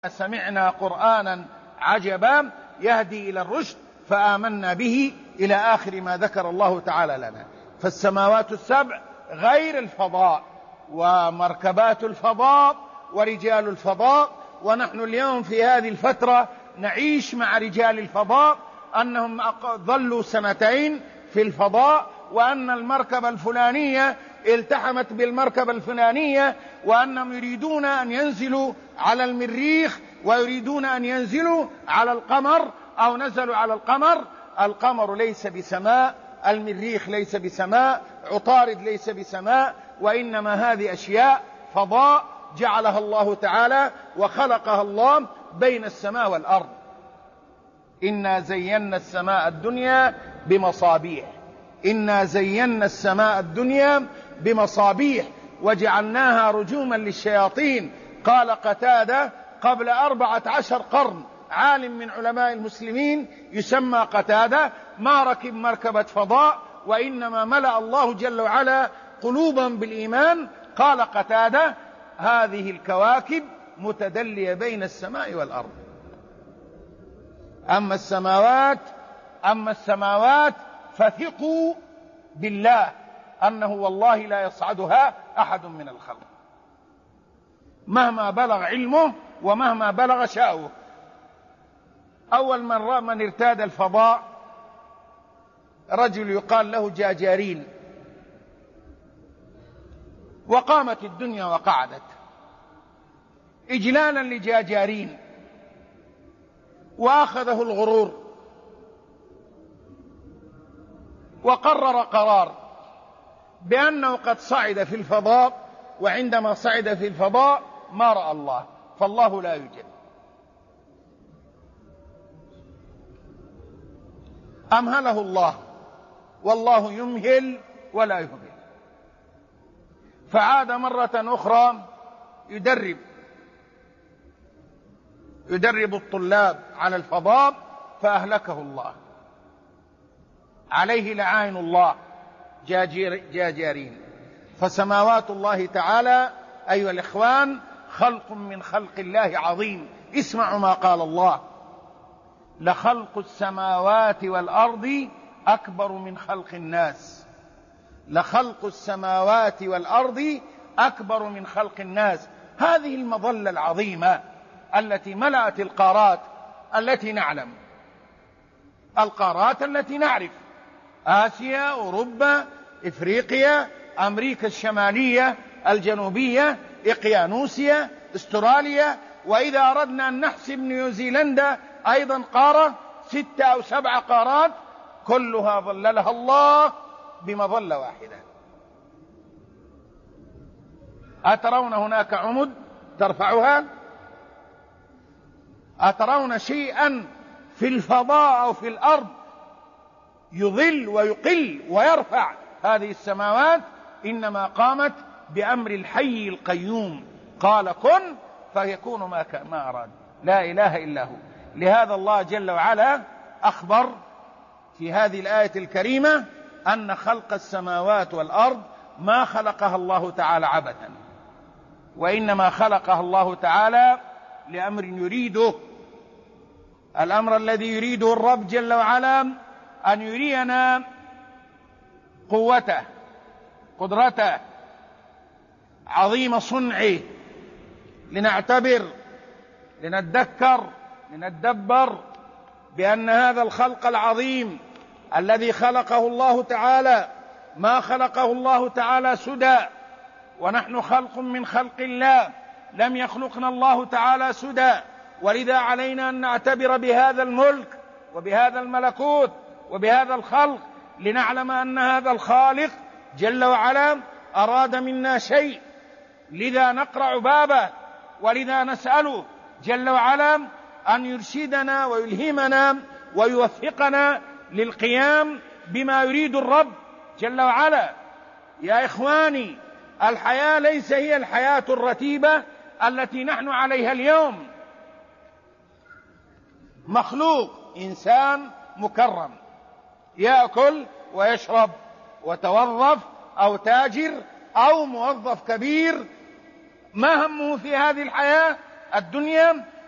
سمعنا قرآنا عجبا يهدي إلى الرشد فآمنا به إلى آخر ما ذكر الله تعالى لنا. فالسماوات السبع غير الفضاء ومركبات الفضاء ورجال الفضاء، ونحن اليوم في هذه الفترة نعيش مع رجال الفضاء أنهم ظلوا 2 في الفضاء، وأن المركبة الفلانية التحمت بالمركبة الفلانية، وأنهم يريدون أن ينزلوا على المريخ ويريدون أن ينزلوا على القمر أو نزلوا على القمر. القمر ليس بسماء، المريخ ليس بسماء، عطارد ليس بسماء، وإنما هذه أشياء فضاء جعلها الله تعالى وخلقها الله بين السماء والأرض. إنا زينا السماء الدنيا بمصابيح، إنا زينا السماء الدنيا بمصابيح وجعلناها رجوما للشياطين. قال قتادة قبل 14 قرن عالم من علماء المسلمين يسمى قتادة ما ركب مركبة فضاء، وإنما ملأ الله جل وعلا قلوبهم بالإيمان. قال قتادة هذه الكواكب متدلية بين السماء والأرض. أما السماوات فثقوا بالله أنه والله لا يصعدها أحد من الخلق مهما بلغ علمه ومهما بلغ شأوه. أول من ارتاد الفضاء رجل يقال له جاجارين، وقامت الدنيا وقعدت إجلالا لجاجارين، وأخذه الغرور وقرر قرار بأنه قد صعد في الفضاء، وعندما صعد في الفضاء ما رأى الله، فالله لا يوجد. أمهله الله والله يمهل ولا يهمل، فعاد مرة أخرى يدرب الطلاب على الفضاء فأهلكه الله، عليه لعائن الله جاجارين. فسماوات الله تعالى أيها الإخوان خلق من خلق الله عظيم. اسمعوا ما قال الله: لخلق السماوات والأرض أكبر من خلق الناس. لخلق السماوات والأرض أكبر من خلق الناس. هذه المظلة العظيمة التي ملأت القارات التي نعلم، القارات التي نعرف: آسيا، أوروبا، إفريقيا، أمريكا الشمالية، الجنوبية، إقيانوسيا، استراليا، وإذا أردنا أن نحسب نيوزيلندا أيضا قارة، 6 أو 7 قارات، كلها ظللها الله بمظلة واحدة. أترون هناك عمد ترفعها؟ أترون شيئا في الفضاء أو في الأرض يظل ويقل ويرفع هذه السماوات؟ إنما قامت بأمر الحي القيوم، قال كن فيكون ما أراد، لا إله إلا هو. لهذا الله جل وعلا أخبر في هذه الآية الكريمة أن خلق السماوات والأرض ما خلقها الله تعالى عبثا، وإنما خلقها الله تعالى لأمر يريده. الأمر الذي يريده الرب جل وعلا أن يرينا قوته، قدرته، عظيم صنعه، لنعتبر، لنتذكر، لنتدبر بأن هذا الخلق العظيم الذي خلقه الله تعالى ما خلقه الله تعالى سدى، ونحن خلق من خلق الله، لم يخلقنا الله تعالى سدى. ولذا علينا أن نعتبر بهذا الملك وبهذا الملكوت وبهذا الخلق، لنعلم أن هذا الخالق جل وعلا أراد منا شيء، لذا نقرع بابه، ولذا نسأله جل وعلا أن يرشدنا ويلهمنا ويوفقنا للقيام بما يريد الرب جل وعلا. يا إخواني، الحياة ليس هي الحياة الرتيبة التي نحن عليها اليوم. مخلوق إنسان مكرم يأكل ويشرب وتوظف، أو تاجر أو موظف كبير، ما همه في هذه الحياة الدنيا